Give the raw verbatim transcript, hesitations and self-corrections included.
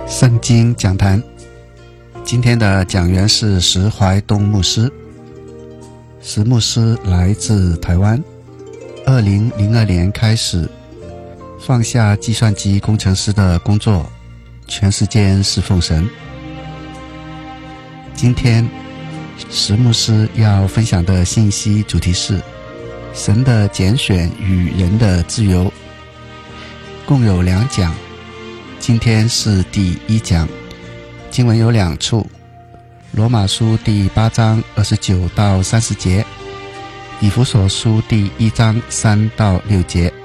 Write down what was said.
圣经讲坛，今天的讲员是石怀东牧师。石牧师来自台湾，二零零二年开始放下计算机工程师的工作，全时间侍奉神。今天石牧师要分享的信息主题是神的拣选与人的自由，共有两讲。今天是第一讲，经文有两处，罗马书第八章二十九到三十节，以弗所书第一章三到六节。